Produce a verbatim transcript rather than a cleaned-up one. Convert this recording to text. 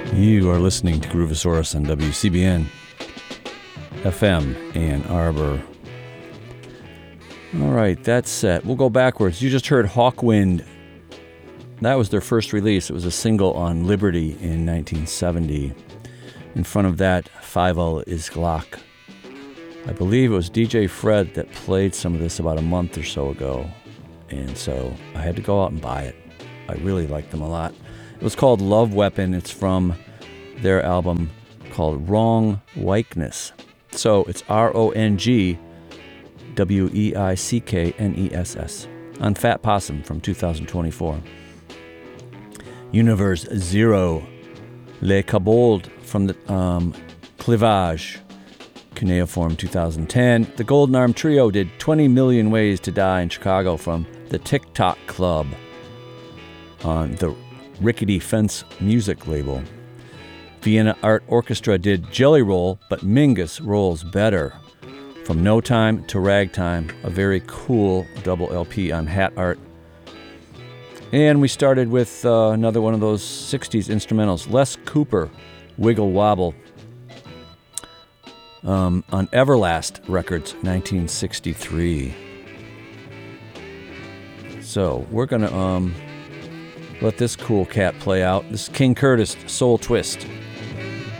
You are listening to Groovosaurus on W C B N F M Ann Arbor. All right, that's set. We'll go backwards. You just heard Hawkwind. That was their first release. It was a single on Liberty in nineteen seventy. In front of that, Fievel is Glock. I believe it was D J Fred that played some of this about a month or so ago. And so I had to go out and buy it. I really liked them a lot. It was called Love Weapon. It's from their album called Wrong Wikeness. So it's R O N G W E I C K N E S S on Fat Possum from two thousand twenty-four. Universe Zero, Le Cabold from the um, Clivage, Cuneiform two thousand ten. The Golden Arm Trio did twenty million Ways to Die in Chicago from the TikTok Club on the Rickety Fence music label. Vienna Art Orchestra did Jelly Roll, but Mingus rolls better. From No Time to Ragtime, a very cool double L P on Hat Art. And we started with uh, another one of those sixties instrumentals, Les Cooper, Wiggle Wobble, um, on Everlast Records, nineteen sixty-three. So we're going to um, let this cool cat play out. This is King Curtis, Soul Twist.